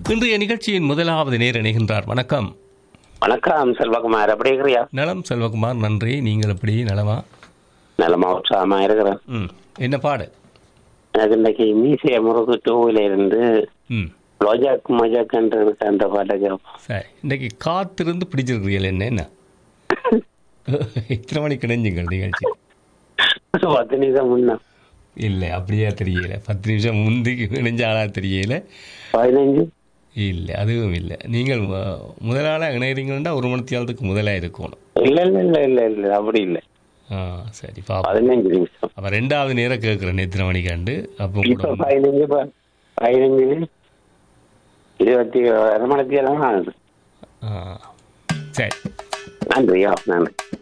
இன்றைய நிகழ்ச்சியின் முதலாவது நேர் இணைகின்றார். வணக்கம். வணக்கம் செல்வகுமார், எப்படி இருக்கிறியா? நலம் செல்வகுமார், நன்றி. நீங்கள் எப்படி? நலமா? நலமா, உற்சாகமா இருக்கிறேன். என்ன பாடு? எனக்கு இன்னைக்கு மீசிய முருகு டூவில இருந்து லோஜாக் மஜாக் என்று அந்த பாட்டை கேட்போம். சரி, இன்னைக்கு காத்திருந்து பிடிச்சிருக்கிறீர்கள். என்ன எத்தனை மணிக்கு இணைஞ்சுங்கள் நிகழ்ச்சி? 10 நிமிஷம் முன்ன. இல்லை, அப்படியே தெரியல. 10 நிமிஷம் முந்திக்கு இணைஞ்சாலா தெரியல. 15 இல்லை, அதுவும் இல்லை. நீங்கள் முதலாளாக இணைகிறீங்கன்னா 1 மணி நேரத்துக்கு முதலாக இருக்கணும். இல்ல இல்ல இல்ல இல்ல இல்ல அப்படி இல்லை. சரி, பாப்பா. 15 நிமிஷம். அப்போ 2வது நேரம் கேட்குறேன் எத்தனை மணிக்காண்டு. அப்போ 15 20 அரை மணிக்கு ஆகுது. சரி, நன்றியா, நன்றி.